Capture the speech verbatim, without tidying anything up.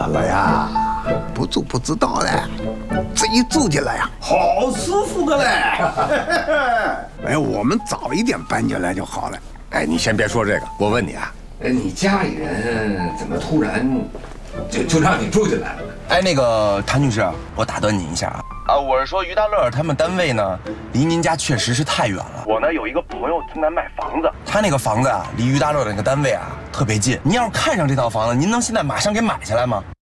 了呀，不住不知道嘞，这一住进来呀，好舒服的嘞。哎，我们早一点搬进来就好了。 哎，你先别说这个，我问你啊，你家里人怎么突然就就让你住进来了？ 哎，那个谭女士，我打断你一下啊。啊，我是说于大乐他们单位呢，离您家确实是太远了。我呢有一个朋友正在卖房子，他那个房子啊，离于大乐的那个单位啊特别近。您要是看上这套房子，您能现在马上给买下来吗？